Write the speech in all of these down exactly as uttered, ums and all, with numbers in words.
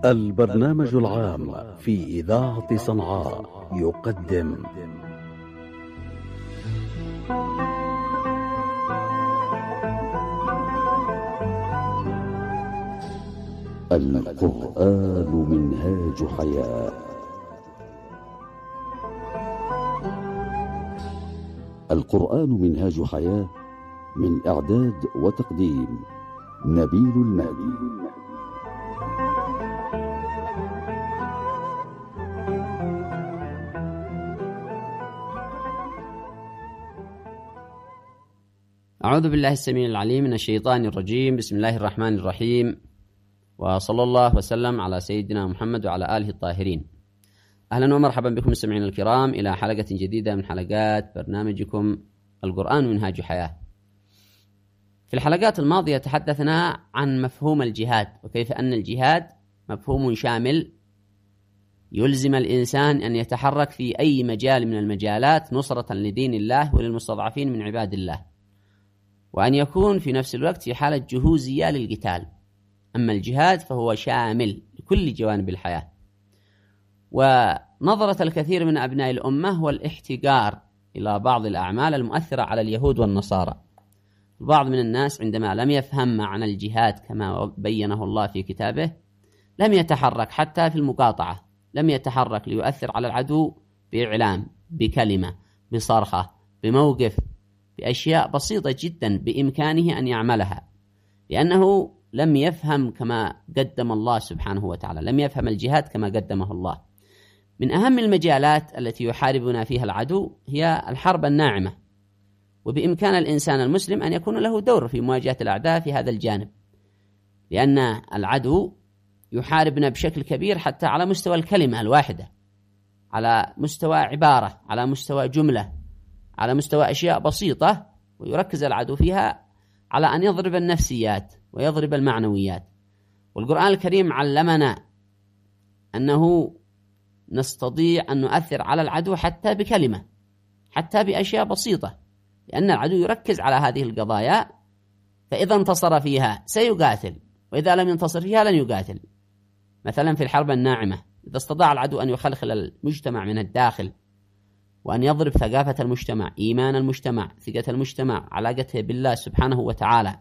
البرنامج العام في إذاعة صنعاء يقدم القرآن منهاج حياة. القرآن منهاج حياة، من إعداد وتقديم نبيل المهدي. أعوذ بالله السميع العليم من الشيطان الرجيم. بسم الله الرحمن الرحيم، وصلى الله وسلم على سيدنا محمد وعلى آله الطاهرين. أهلا ومرحبا بكم مستمعين الكرام إلى حلقة جديدة من حلقات برنامجكم القرآن منهاج حياة. في الحلقات الماضية تحدثنا عن مفهوم الجهاد، وكيف أن الجهاد مفهوم شامل يلزم الإنسان أن يتحرك في أي مجال من المجالات نصرة لدين الله وللمستضعفين من عباد الله، وأن يكون في نفس الوقت في حالة جهوزية للقتال. أما الجهاد فهو شامل لكل جوانب الحياة. ونظرة الكثير من أبناء الأمة هو الاحتقار إلى بعض الأعمال المؤثرة على اليهود والنصارى. البعض من الناس عندما لم يفهم معنى الجهاد كما بينه الله في كتابه لم يتحرك حتى في المقاطعة، لم يتحرك ليؤثر على العدو بإعلام، بكلمة، بصرخة، بموقف، بأشياء بسيطة جدا بإمكانه أن يعملها، لأنه لم يفهم كما قدم الله سبحانه وتعالى، لم يفهم الجهاد كما قدمه الله. من أهم المجالات التي يحاربنا فيها العدو هي الحرب الناعمة، وبإمكان الإنسان المسلم أن يكون له دور في مواجهة الأعداء في هذا الجانب، لأن العدو يحاربنا بشكل كبير حتى على مستوى الكلمة الواحدة، على مستوى عبارة، على مستوى جملة، على مستوى أشياء بسيطة، ويركز العدو فيها على أن يضرب النفسيات ويضرب المعنويات. والقرآن الكريم علمنا أنه نستطيع أن نؤثر على العدو حتى بكلمة، حتى بأشياء بسيطة، لأن العدو يركز على هذه القضايا، فإذا انتصر فيها سيقاتل، وإذا لم ينتصر فيها لن يقاتل. مثلا في الحرب الناعمة، إذا استطاع العدو أن يخلخل المجتمع من الداخل، وأن يضرب ثقافة المجتمع، إيمان المجتمع، ثقة المجتمع، علاقته بالله سبحانه وتعالى،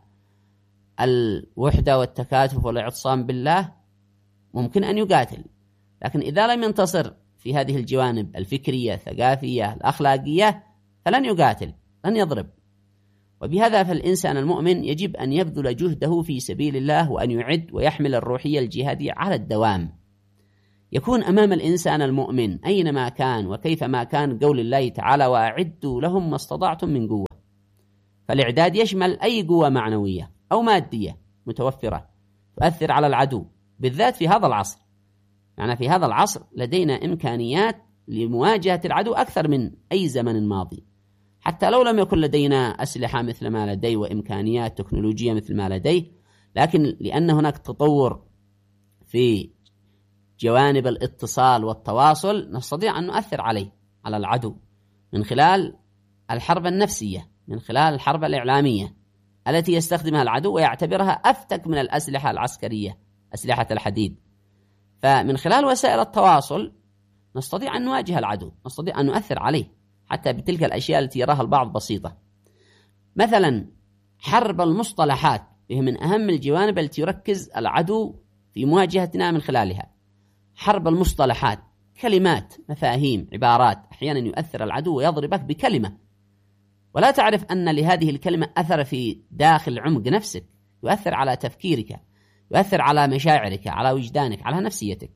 الوحدة والتكاتف والاعتصام بالله، ممكن أن يقاتل. لكن إذا لم ينتصر في هذه الجوانب الفكرية، الثقافية، الأخلاقية، فلن يقاتل، لن يضرب. وبهذا فالإنسان المؤمن يجب أن يبذل جهده في سبيل الله، وأن يعد ويحمل الروحية الجهادية على الدوام. يكون أمام الإنسان المؤمن أينما كان وكيفما كان قول الله تعالى: وأعدوا لهم ما استطعتم من قوة. فالإعداد يشمل أي قوة معنوية أو مادية متوفرة تؤثر على العدو، بالذات في هذا العصر. يعني في هذا العصر لدينا إمكانيات لمواجهة العدو أكثر من أي زمن ماضي، حتى لو لم يكن لدينا أسلحة مثل ما لديه وإمكانيات تكنولوجية مثل ما لديه، لكن لأن هناك تطور في جوانب الاتصال والتواصل نستطيع أن نؤثر عليه، على العدو، من خلال الحرب النفسية، من خلال الحرب الإعلامية التي يستخدمها العدو ويعتبرها أفتك من الأسلحة العسكرية، أسلحة الحديد. فمن خلال وسائل التواصل نستطيع أن نواجه العدو، نستطيع أن نؤثر عليه حتى بتلك الأشياء التي يراها البعض بسيطة. مثلا حرب المصطلحات وهي من أهم الجوانب التي يركز العدو في مواجهتنا من خلالها. حرب المصطلحات، كلمات، مفاهيم، عبارات، أحيانا يؤثر العدو ويضربك بكلمة ولا تعرف أن لهذه الكلمة أثر في داخل عمق نفسك، يؤثر على تفكيرك، يؤثر على مشاعرك، على وجدانك، على نفسيتك.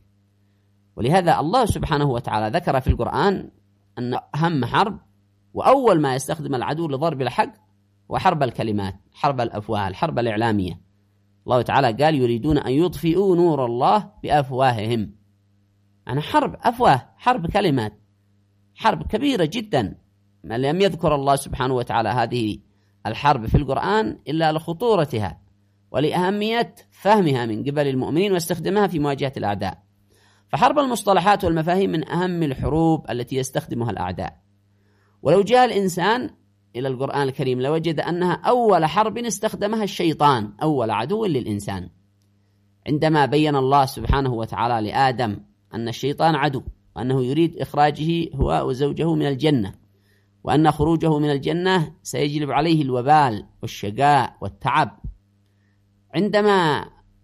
ولهذا الله سبحانه وتعالى ذكر في القرآن أن أهم حرب وأول ما يستخدم العدو لضرب الحق وحرب الكلمات، حرب الأفواه، الحرب الإعلامية. الله تعالى قال: يريدون أن يطفئوا نور الله بأفواههم. يعني حرب أفواه، حرب كلمات، حرب كبيرة جدا. ما لم يذكر الله سبحانه وتعالى هذه الحرب في القرآن إلا لخطورتها ولأهمية فهمها من قبل المؤمنين واستخدامها في مواجهة الأعداء. فحرب المصطلحات والمفاهيم من أهم الحروب التي يستخدمها الأعداء. ولو جاء الإنسان إلى القرآن الكريم لوجد أنها أول حرب استخدمها الشيطان، أول عدو للإنسان. عندما بين الله سبحانه وتعالى لآدم أن الشيطان عدو، وأنه يريد إخراجه هو وزوجه من الجنة، وأن خروجه من الجنة سيجلب عليه الوبال والشقاء والتعب. عندما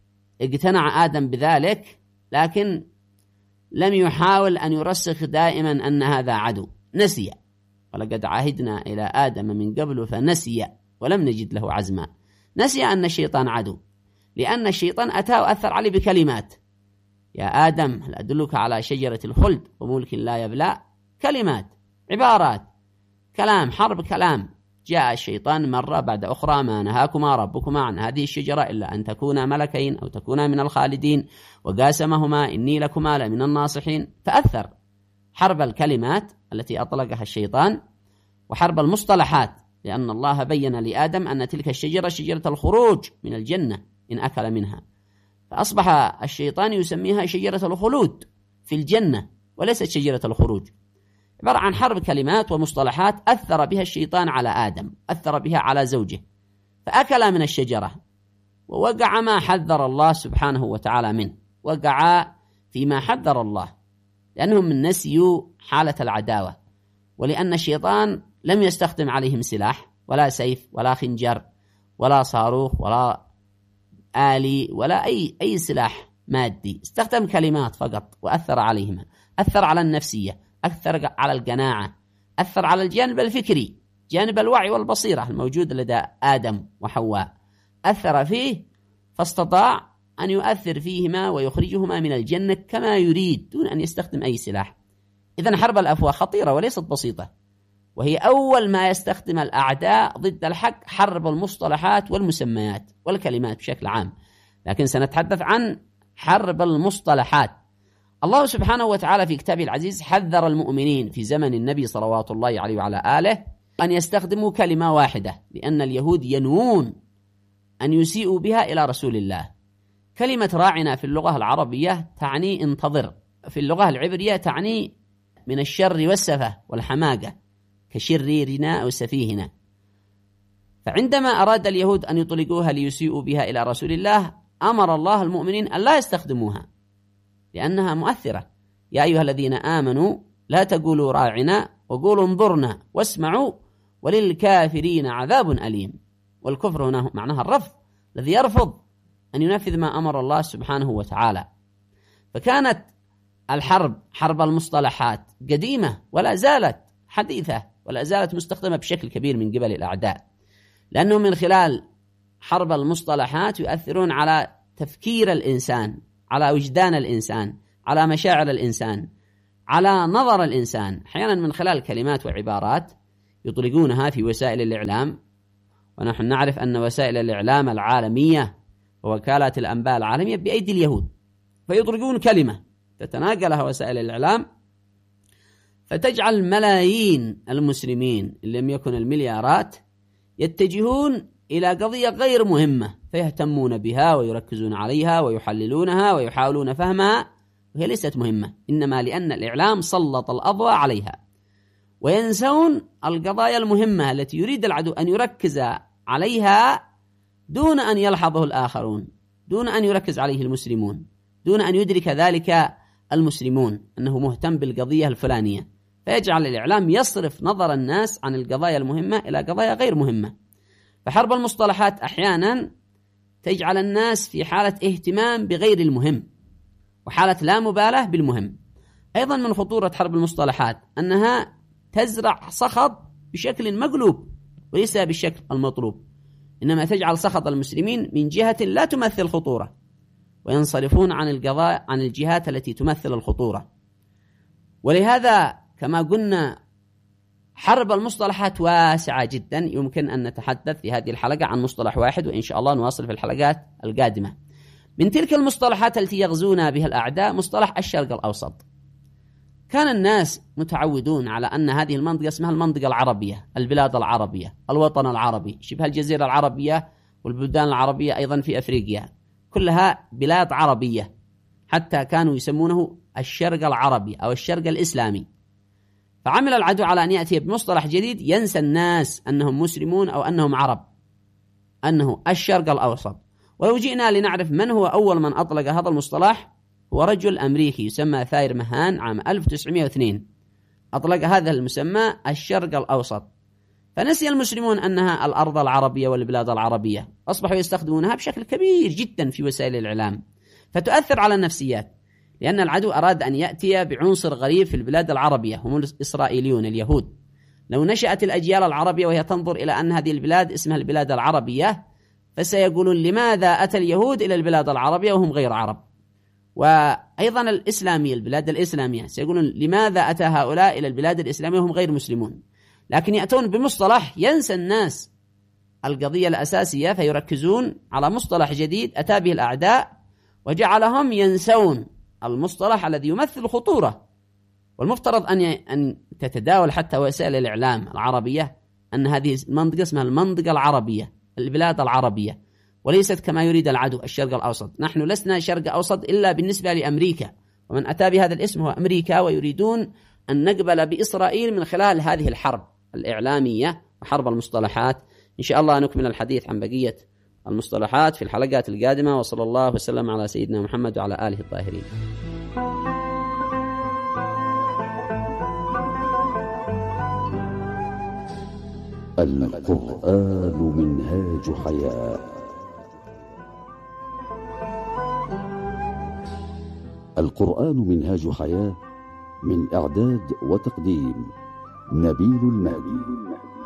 اقتنع آدم بذلك، لكن لم يحاول أن يرسخ دائما أن هذا عدو، نسي. ولقد عهدنا إلى آدم من قبل فنسي ولم نجد له عزما. نسي أن الشيطان عدو، لأن الشيطان أتى وأثر عليه بكلمات: يا آدم هل أدلك على شجرة الخلد وملك لا يبلى؟ كلمات، عبارات، كلام، حرب كلام. جاء الشيطان مرة بعد أخرى: ما نهاكما ربكما عن هذه الشجرة إلا أن تكونا ملكين أو تكونا من الخالدين، وقاسمهما إني لكما لمن الناصحين. فأثر حرب الكلمات التي أطلقها الشيطان، وحرب المصطلحات، لأن الله بين لآدم أن تلك الشجرة شجرة الخروج من الجنة إن أكل منها، فأصبح الشيطان يسميها شجرة الخلود في الجنة وليست شجرة الخروج. عبارة عن حرب كلمات ومصطلحات أثر بها الشيطان على آدم، أثر بها على زوجه، فأكل من الشجرة ووقع ما حذر الله سبحانه وتعالى منه، وقع فيما حذر الله، لأنهم نسيوا حالة العداوة، ولأن الشيطان لم يستخدم عليهم سلاح ولا سيف ولا خنجر ولا صاروخ ولا آلي ولا أي أي سلاح مادي، استخدم كلمات فقط وأثر عليهما. أثر على النفسية، أثر على القناعة، أثر على الجانب الفكري، جانب الوعي والبصيرة الموجود لدى آدم وحواء، أثر فيه فاستطاع أن يؤثر فيهما ويخرجهما من الجنة كما يريد دون أن يستخدم أي سلاح. إذن حرب الأفواه خطيرة وليست بسيطة، وهي أول ما يستخدم الأعداء ضد الحق حرب المصطلحات والمسميات والكلمات بشكل عام، لكن سنتحدث عن حرب المصطلحات. الله سبحانه وتعالى في كتابه العزيز حذر المؤمنين في زمن النبي صلوات الله عليه وعلى آله أن يستخدموا كلمة واحدة، لأن اليهود ينوون أن يسيئوا بها إلى رسول الله. كلمة راعنا في اللغة العربية تعني انتظر، في اللغة العبرية تعني من الشر والسفة والحماقة كشريرنا أو سفيهنا. فعندما أراد اليهود أن يطلقوها ليسيئوا بها إلى رسول الله، أمر الله المؤمنين أن لا يستخدموها لأنها مؤثرة. يا أيها الذين آمنوا لا تقولوا راعنا وقولوا انظرنا واسمعوا وللكافرين عذاب أليم. والكفر هنا معناها الرفض، الذي يرفض أن ينفذ ما أمر الله سبحانه وتعالى. فكانت الحرب حرب المصطلحات قديمة ولا زالت حديثة ولا زالت مستخدمة بشكل كبير من قبل الأعداء، لأنه من خلال حرب المصطلحات يؤثرون على تفكير الإنسان، على وجدان الإنسان، على مشاعر الإنسان، على نظر الإنسان، أحيانا من خلال كلمات وعبارات يطلقونها في وسائل الإعلام. ونحن نعرف أن وسائل الإعلام العالمية ووكالات الأنباء العالمية بأيدي اليهود، فيطلقون كلمة تتناقلها وسائل الإعلام فتجعل ملايين المسلمين إن لم يكن المليارات يتجهون إلى قضية غير مهمة، فيهتمون بها ويركزون عليها ويحللونها ويحاولون فهمها، وهي ليست مهمة، إنما لأن الإعلام سلط الأضواء عليها، وينسون القضايا المهمة التي يريد العدو أن يركز عليها دون أن يلحظه الآخرون، دون أن يركز عليه المسلمون، دون أن يدرك ذلك المسلمون أنه مهتم بالقضية الفلانية، فيجعل الإعلام يصرف نظر الناس عن القضايا المهمة إلى قضايا غير مهمة. فحرب المصطلحات أحيانا تجعل الناس في حالة اهتمام بغير المهم وحالة لا مبالاة بالمهم. أيضا من خطورة حرب المصطلحات أنها تزرع سخط بشكل مقلوب وليس بالشكل المطلوب، إنما تجعل سخط المسلمين من جهة لا تمثل خطورة، وينصرفون عن القضاء عن الجهات التي تمثل الخطورة. ولهذا كما قلنا حرب المصطلحات واسعة جدا، يمكن أن نتحدث في هذه الحلقة عن مصطلح واحد، وإن شاء الله نواصل في الحلقات القادمة. من تلك المصطلحات التي يغزون بها الأعداء مصطلح الشرق الأوسط. كان الناس متعودون على أن هذه المنطقة اسمها المنطقة العربية، البلاد العربية، الوطن العربي، شبه الجزيرة العربية والبلدان العربية أيضا في أفريقيا، كلها بلاد عربية، حتى كانوا يسمونه الشرق العربي أو الشرق الإسلامي. فعمل العدو على أن يأتي بمصطلح جديد ينسى الناس أنهم مسلمون أو أنهم عرب، أنه الشرق الأوسط، ولو جئنا لنعرف من هو أول من أطلق هذا المصطلح، هو رجل أمريكي يسمى ثاير مهان عام ألف وتسعمائة واثنين، أطلق هذا المسمى الشرق الأوسط. فنسي المسلمون أنها الأرض العربية والبلاد العربية، أصبحوا يستخدمونها بشكل كبير جدا في وسائل الإعلام، فتؤثر على النفسيات، لأن العدو أراد أن يأتي بعنصر غريب في البلاد العربية، هم الإسرائيليون اليهود. لو نشأت الأجيال العربية وهي تنظر إلى أن هذه البلاد اسمها البلاد العربية، فسيقولون لماذا أتى اليهود إلى البلاد العربية وهم غير عرب؟ وأيضا الإسلامية، البلاد الإسلامية، سيقولون لماذا أتى هؤلاء إلى البلاد الإسلامية وهم غير مسلمون؟ لكن يأتون بمصطلح ينسى الناس القضية الأساسية، فيركزون على مصطلح جديد أتى به الأعداء وجعلهم ينسون المصطلح الذي يمثل خطورة. والمفترض أن أن تتداول حتى وسائل الإعلام العربية أن هذه المنطقة اسمها المنطقة العربية، البلاد العربية، وليست كما يريد العدو الشرق الأوسط. نحن لسنا شرق أوسط إلا بالنسبة لأمريكا، ومن أتى بهذا الاسم هو أمريكا، ويريدون أن نقبل بإسرائيل من خلال هذه الحرب الإعلامية وحرب المصطلحات. إن شاء الله نكمل الحديث عن بقية المصطلحات في الحلقات القادمة، وصلى الله وسلم على سيدنا محمد وعلى آله الطاهرين. القرآن منهاج حياة. القرآن منهاج حياة، من إعداد وتقديم نبيل المالي.